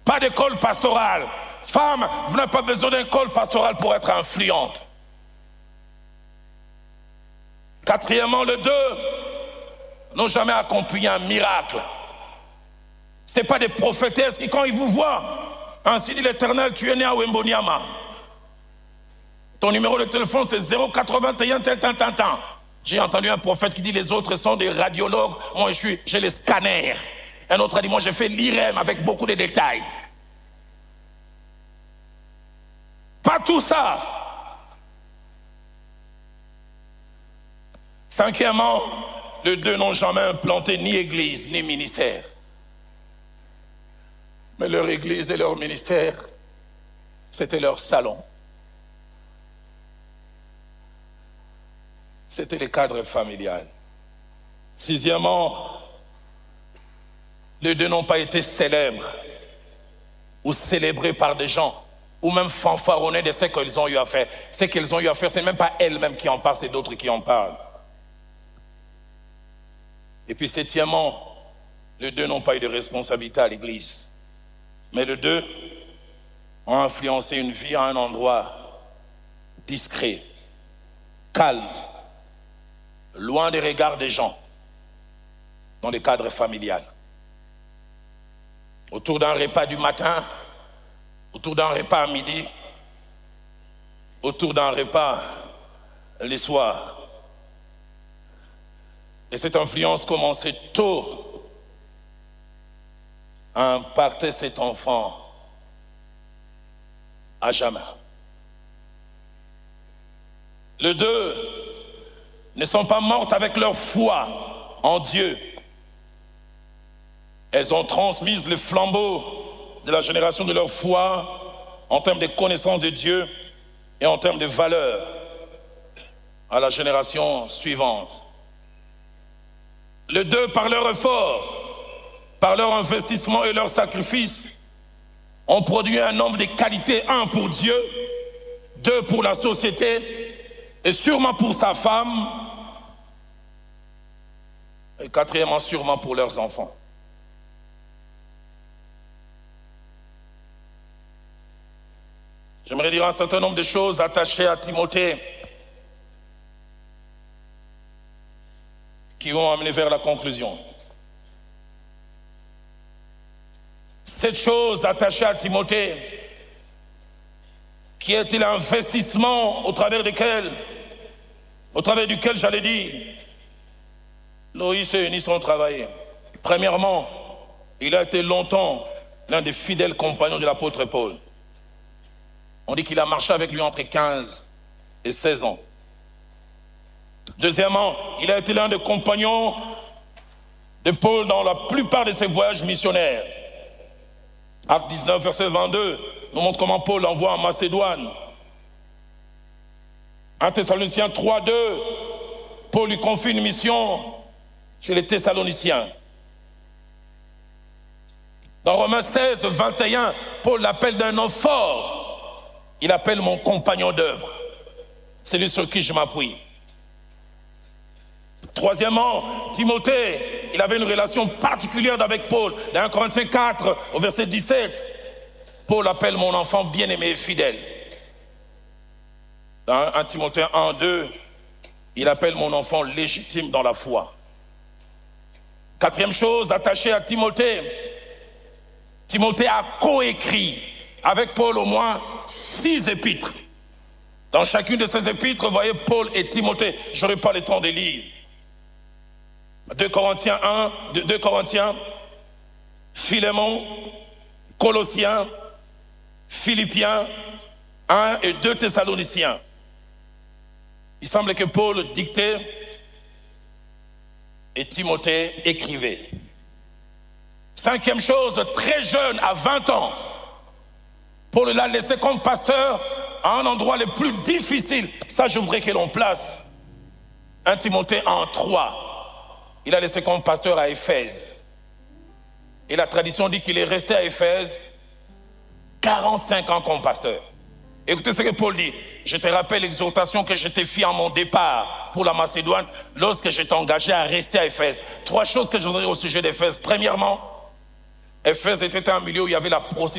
Pas d'école pastorale. Femme, vous n'avez pas besoin d'école pastorale pour être influente. Quatrièmement, les deux n'ont jamais accompli un miracle. Ce n'est pas des prophétesses qui, quand ils vous voient, ainsi dit l'Éternel, tu es né à Wemboniama. Ton numéro de téléphone, c'est 081 tant. J'ai entendu un prophète qui dit les autres sont des radiologues. Moi, j'ai les scanners. Un autre a dit, moi, j'ai fait l'IRM avec beaucoup de détails. Pas tout ça. Cinquièmement, les deux n'ont jamais implanté ni église, ni ministère. Mais leur église et leur ministère, c'était leur salon. C'était le cadre familial. Sixièmement, les deux n'ont pas été célèbres ou célébrés par des gens ou même fanfaronnés de ce qu'ils ont eu à faire. Ce qu'ils ont eu à faire, ce n'est même pas elles-mêmes qui en parlent, c'est d'autres qui en parlent. Et puis septièmement, les deux n'ont pas eu de responsabilité à l'église. Mais les deux ont influencé une vie à un endroit discret, calme, loin des regards des gens, dans le cadre familial. Autour d'un repas du matin, autour d'un repas à midi, autour d'un repas le soir. Et cette influence commençait tôt à impacter cet enfant à jamais. Les deux ne sont pas mortes avec leur foi en Dieu. Elles ont transmis le flambeau de la génération de leur foi en termes de connaissance de Dieu et en termes de valeur à la génération suivante. Les deux, par leur effort, par leur investissement et leur sacrifice, ont produit un nombre de qualités, un pour Dieu, deux pour la société et sûrement pour sa femme, et quatrièmement sûrement pour leurs enfants. J'aimerais dire un certain nombre de choses attachées à Timothée qui vont amener vers la conclusion. Cette chose attachée à Timothée, qui est l'investissement au travers duquel j'allais dire, Loïs et Eunice ont travaillé. Premièrement, il a été longtemps l'un des fidèles compagnons de l'apôtre Paul. On dit qu'il a marché avec lui entre 15 et 16 ans. Deuxièmement, il a été l'un des compagnons de Paul dans la plupart de ses voyages missionnaires. Acte 19, verset 22, nous montre comment Paul l'envoie en Macédoine. 1 Thessaloniciens 3, 2, Paul lui confie une mission chez les Thessaloniciens. Dans Romains 16, 21, Paul l'appelle d'un nom fort. Il appelle mon compagnon d'œuvre. C'est lui sur qui je m'appuie. Troisièmement, Timothée, il avait une relation particulière avec Paul. Dans 1 Corinthiens 4, au verset 17, Paul appelle mon enfant bien-aimé et fidèle. Dans 1 Timothée 1, 2, il appelle mon enfant légitime dans la foi. Quatrième chose attachée à Timothée, Timothée a coécrit avec Paul au moins 6 épîtres. Dans chacune de ces épîtres, vous voyez Paul et Timothée. Je n'aurai pas le temps de lire. 2 Corinthiens 1, 2 Corinthiens, Philémon, Colossiens, Philippiens, 1 et 2 Thessaloniciens. Il semble que Paul dictait et Timothée écrivait. Cinquième chose, très jeune, à 20 ans, Paul l'a laissé comme pasteur à un endroit le plus difficile. Ça, je voudrais que l'on place. 1 Timothée 1, 3. Il a laissé comme pasteur à Éphèse. Et la tradition dit qu'il est resté à Éphèse 45 ans comme pasteur. Écoutez ce que Paul dit. Je te rappelle l'exhortation que je t'ai fait à mon départ pour la Macédoine lorsque je t'ai engagé à rester à Éphèse. 3 choses que je voudrais dire au sujet d'Éphèse. Premièrement, Éphèse était un milieu où il y avait la prostitution.